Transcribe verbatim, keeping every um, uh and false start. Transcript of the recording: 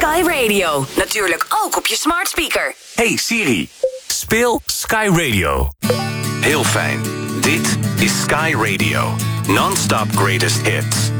Sky Radio. Natuurlijk ook op je smart speaker. Hey Siri, speel Sky Radio. Heel fijn. Dit is Sky Radio. Non-stop greatest hits.